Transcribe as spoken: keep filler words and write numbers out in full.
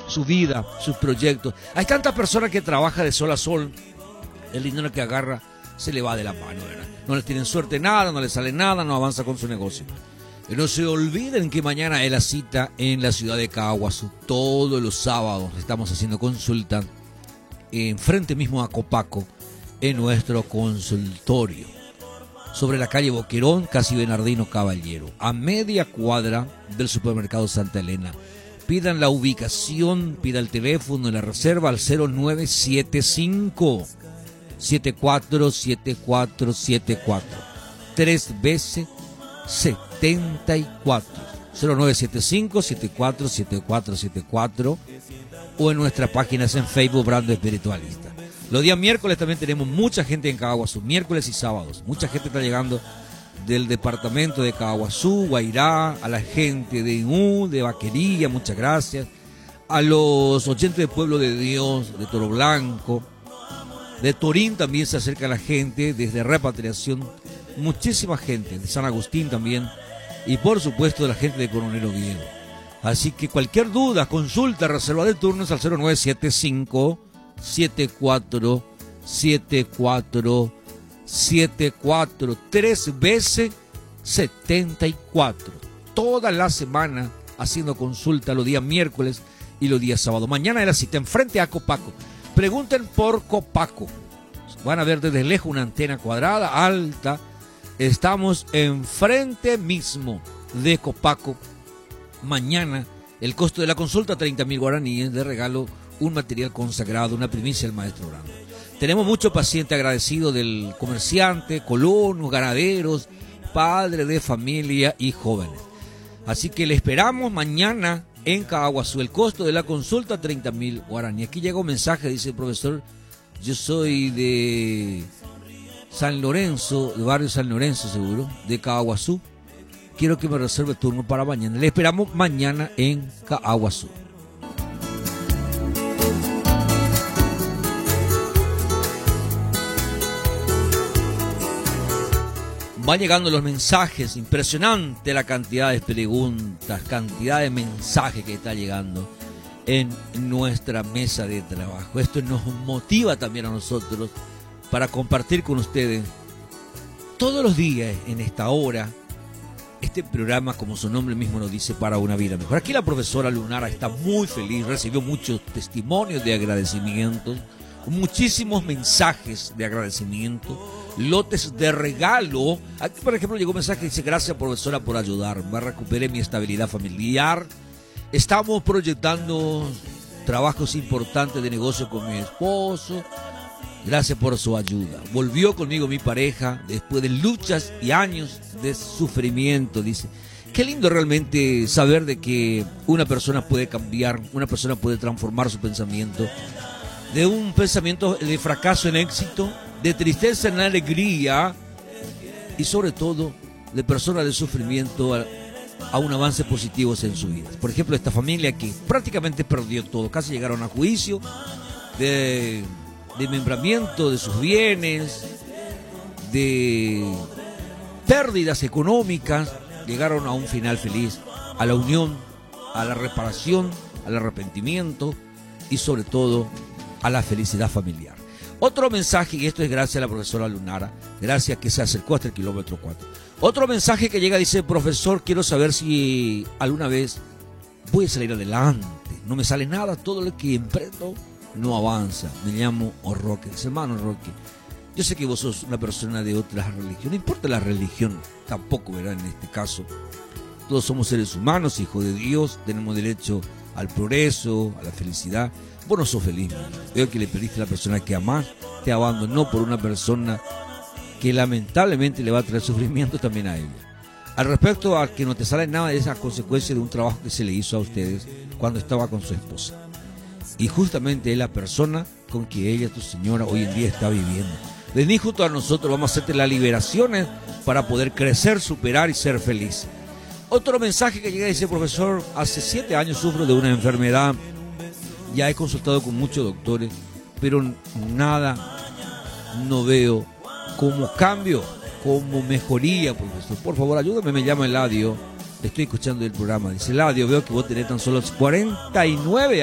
su vida, sus proyectos. Hay tantas personas que trabajan de sol a sol, el dinero que agarra se le va de la mano, ¿verdad? No les tienen suerte nada, no les sale nada, no avanza con su negocio. Y no se olviden que mañana es la cita en la ciudad de Caaguazú. Todos los sábados estamos haciendo consulta enfrente mismo a Copaco, en nuestro consultorio, sobre la calle Boquerón, casi Bernardino Caballero, a media cuadra del supermercado Santa Elena. Pidan la ubicación, pida el teléfono, la reserva al cero nueve siete cinco, siete cuatro siete cuatro siete cuatro, tres veces setenta y cuatro, cero nueve siete cinco, siete cuatro siete cuatro siete cuatro, o en nuestras páginas en Facebook, Brando Espiritualista. Los días miércoles también tenemos mucha gente en Caaguazú, miércoles y sábados. Mucha gente está llegando del departamento de Caaguazú, Guairá, a la gente de Inú, de Vaquería, muchas gracias. A los oyentes de Pueblo de Dios, de Toro Blanco, de Torín también se acerca la gente, desde Repatriación, muchísima gente, de San Agustín también, y por supuesto de la gente de Coronel Oviedo. Así que cualquier duda, consulta, reserva de turnos al cero nueve siete cinco, siete cuatro siete cuatro siete cuatro, tres veces setenta y cuatro. Toda la semana haciendo consulta los días miércoles y los días sábados. Mañana es la cita enfrente a Copaco. Pregunten por Copaco. Van a ver desde lejos una antena cuadrada, alta. Estamos enfrente mismo de Copaco. Mañana el costo de la consulta, treinta mil guaraníes, de regalo un material consagrado, una primicia del maestro Brando. Tenemos muchos pacientes agradecidos del comerciante, colonos, ganaderos, padres de familia y jóvenes. Así que le esperamos mañana en Caaguazú. El costo de la consulta, treinta mil guaraníes. Aquí llega un mensaje, dice el profesor, yo soy de San Lorenzo, de barrio San Lorenzo seguro, de Caaguazú. Quiero que me reserve turno para mañana. Le esperamos mañana en Caaguazú. Van llegando los mensajes, impresionante la cantidad de preguntas, cantidad de mensajes que está llegando en nuestra mesa de trabajo. Esto nos motiva también a nosotros para compartir con ustedes todos los días en esta hora este programa, como su nombre mismo nos dice, para una vida mejor. Aquí la profesora Lunara está muy feliz, recibió muchos testimonios de agradecimientos, muchísimos mensajes de agradecimiento, lotes de regalo. Aquí, por ejemplo, llegó un mensaje que dice: gracias, profesora, por ayudarme, recuperé mi estabilidad familiar, estamos proyectando trabajos importantes de negocio con mi esposo, gracias por su ayuda. Volvió conmigo mi pareja después de luchas y años de sufrimiento, dice. Qué lindo realmente saber de que una persona puede cambiar, una persona puede transformar su pensamiento, de un pensamiento de fracaso en éxito, de tristeza en alegría, y sobre todo de personas de sufrimiento a, a un avance positivo en su vida. Por ejemplo, esta familia que prácticamente perdió todo, casi llegaron a juicio de desmembramiento de sus bienes, de pérdidas económicas, llegaron a un final feliz, a la unión, a la reparación, al arrepentimiento y sobre todo a la felicidad familiar. Otro mensaje, y esto es gracias a la profesora Lunara, gracias que se acercó hasta el kilómetro cuatro. Otro mensaje que llega, dice: profesor, quiero saber si alguna vez voy a salir adelante, no me sale nada, todo lo que emprendo no avanza. Me llamo Roque. Dice: hermano Roque, yo sé que vos sos una persona de otra religión, no importa la religión tampoco, ¿verdad? En este caso todos somos seres humanos, hijos de Dios, tenemos derecho al progreso, a la felicidad. Vos no sos feliz, veo que le perdiste a la persona que amás, te abandonó por una persona que lamentablemente le va a traer sufrimiento también a ella. Al respecto a que no te sale nada de esas consecuencias de un trabajo que se le hizo a ustedes cuando estaba con su esposa, y justamente es la persona con que ella, tu señora, hoy en día está viviendo. Vení junto a nosotros, vamos a hacerte las liberaciones para poder crecer, superar y ser feliz. Otro mensaje que llega, dice: profesor, hace siete años sufro de una enfermedad, ya he consultado con muchos doctores, pero nada, no veo como cambio, como mejoría, profesor. Por favor, ayúdame, me llama Eladio, estoy escuchando el programa. Dice: Eladio, veo que vos tenés tan solo cuarenta y nueve